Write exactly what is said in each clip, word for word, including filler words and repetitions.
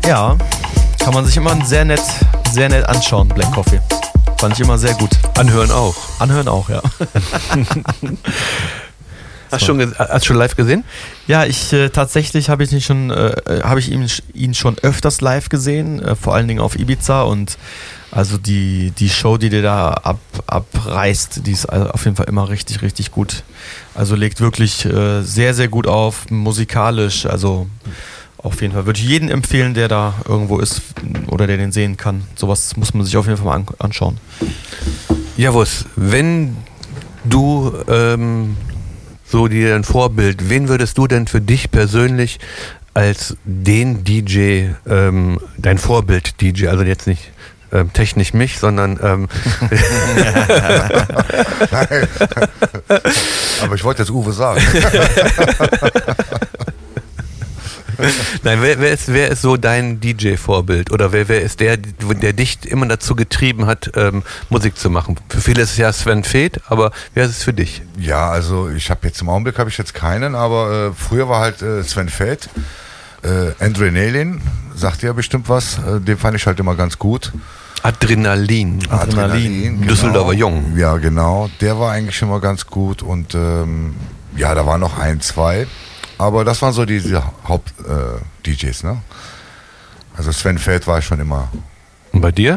Ja, kann man sich immer sehr nett, sehr nett anschauen, Black Coffee. Fand ich immer sehr gut. Anhören auch. Anhören auch, ja. Hast du schon, hast schon live gesehen? Ja, ich äh, tatsächlich habe ich ihn schon, äh, habe ich ihn, ihn schon öfters live gesehen, äh, vor allen Dingen auf Ibiza, und also die, die Show, die der da ab, abreißt, die ist auf jeden Fall immer richtig, richtig gut. Also legt wirklich äh, sehr, sehr gut auf, musikalisch, also auf jeden Fall würde ich jeden empfehlen, der da irgendwo ist oder der den sehen kann. Sowas muss man sich auf jeden Fall mal an, anschauen. Javus, wenn du ähm, so dir ein Vorbild, wen würdest du denn für dich persönlich als den D J, ähm, dein Vorbild-D J, also jetzt nicht ähm, technisch mich, sondern ähm, aber ich wollte jetzt Uwe sagen. Nein, wer, wer, ist, wer ist so dein D J-Vorbild? Oder wer, wer ist der, der dich immer dazu getrieben hat, ähm, Musik zu machen? Für viele ist es ja Sven Väth, aber wer ist es für dich? Ja, also ich habe jetzt im Augenblick habe ich jetzt keinen, aber äh, früher war halt äh, Sven Väth, äh, Andre Nalin, sagt ja bestimmt was, äh, den fand ich halt immer ganz gut. Adrenalin. Adrenalin, Adrenalin. Genau. Düsseldorfer Jung. Ja, genau. Der war eigentlich immer ganz gut und ähm, ja, da waren noch ein, zwei. Aber das waren so die, die Haupt-D Js, äh, ne? Also Sven Väth war schon immer. Und bei dir?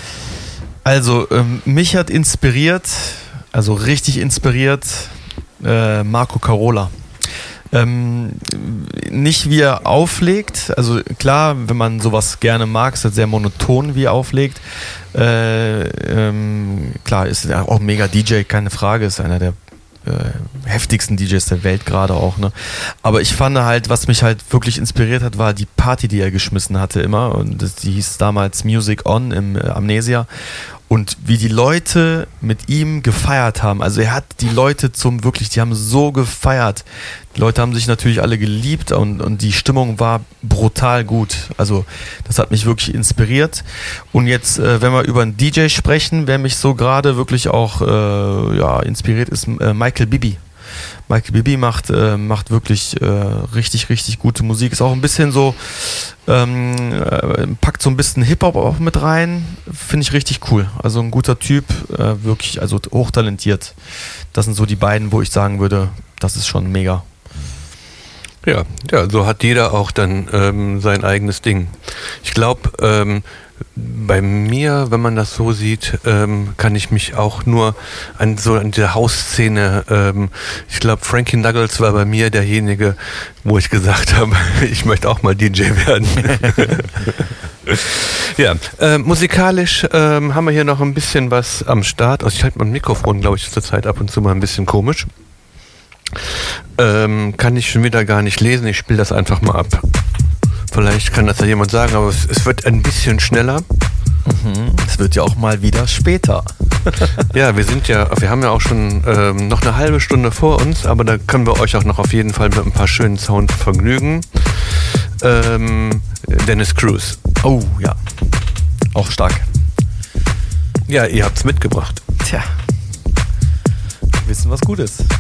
Also ähm, mich hat inspiriert, also richtig inspiriert, äh, Marco Carola. Ähm, nicht wie er auflegt, also klar, wenn man sowas gerne mag, ist das sehr monoton, wie er auflegt. Äh, ähm, klar, ist er auch mega D J, keine Frage, ist einer der Äh, heftigsten D Js der Welt gerade auch, ne? Aber ich fand halt, was mich halt wirklich inspiriert hat, war die Party, die er geschmissen hatte immer, und das, die hieß damals Music On im äh, Amnesia, und wie die Leute mit ihm gefeiert haben, also er hat die Leute zum wirklich, die haben so gefeiert, die Leute haben sich natürlich alle geliebt, und, und die Stimmung war brutal gut, also das hat mich wirklich inspiriert. Und jetzt, äh, wenn wir über einen D J sprechen, wer mich so gerade wirklich auch äh, ja, inspiriert, ist äh, Michael Bibi. Michael Bibi macht, äh, macht wirklich äh, richtig, richtig gute Musik. Ist auch ein bisschen so, ähm, äh, packt so ein bisschen Hip-Hop auch mit rein. Finde ich richtig cool. Also ein guter Typ, äh, wirklich, also hochtalentiert. Das sind so die beiden, wo ich sagen würde, das ist schon mega. Ja, ja, so hat jeder auch dann ähm, sein eigenes Ding. Ich glaube, ähm, bei mir, wenn man das so sieht, ähm, kann ich mich auch nur an so an der Hausszene, ähm, ich glaube, Frankie Knuckles war bei mir derjenige, wo ich gesagt habe, ich möchte auch mal D J werden. Ja, äh, musikalisch ähm, haben wir hier noch ein bisschen was am Start. Also ich halte mein Mikrofon, glaube ich, zur Zeit ab und zu mal ein bisschen komisch. Ähm, kann ich schon wieder gar nicht lesen, ich spiele das einfach mal ab. Vielleicht kann das ja jemand sagen, aber es, es wird ein bisschen schneller. Es mhm, wird ja auch mal wieder später. Ja, wir sind ja, wir haben ja auch schon ähm, noch eine halbe Stunde vor uns, aber da können wir euch auch noch auf jeden Fall mit ein paar schönen Sounds vergnügen. Ähm, Dennis Cruz. Oh ja, auch stark. Ja, ihr habt's mitgebracht. Tja, wir wissen, was gut ist.